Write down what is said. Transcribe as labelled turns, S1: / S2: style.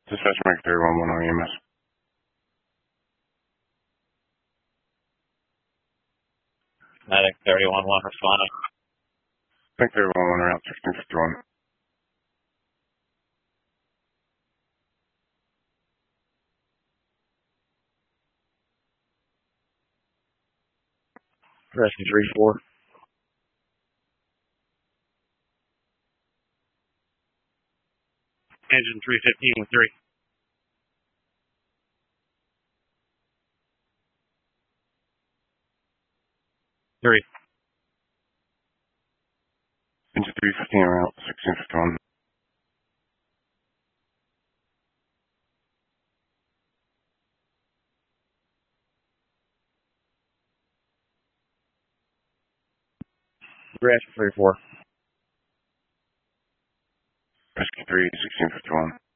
S1: Dispatch Mike 311 on EMS.
S2: Medic 311 responding.
S1: Mike 311 around 1651.
S2: Rescue 3-4.
S3: Engine 315 with 3. Three.
S1: Engine 315 around 1651.
S2: Rescue 3-4.
S1: Rescue 3, 1651.